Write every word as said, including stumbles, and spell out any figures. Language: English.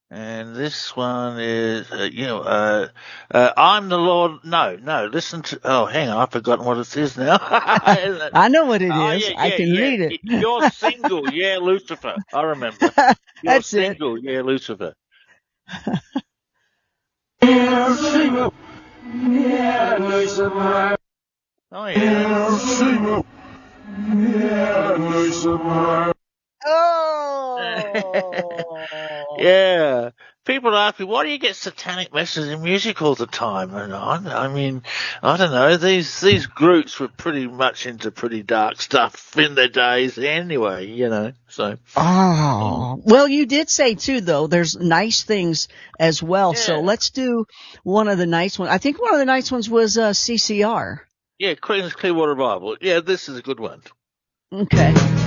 And this one is, uh, you know, uh, uh, I'm the Lord. No, no, listen to, oh, hang on, I've forgotten what it is now. I know what it Oh, is. yeah, I yeah, can yeah. read it. Y- You're single, yeah, Lucifer. I remember. You're That's it. single, yeah, Lucifer. You're single, yeah, Lucifer. Oh, yeah. You're single, yeah, Lucifer. Oh. Yeah. People ask me, why do you get satanic messages in music all the time? And I, I mean, I don't know. These these groups were pretty much into pretty dark stuff in their days anyway, you know. So. Oh. Well, you did say too, though, there's nice things as well. So Yeah. let's do one of the nice ones. I think one of the nice ones was uh, C C R. Yeah, Queen's Clearwater Revival. Yeah, this is a good one. Okay.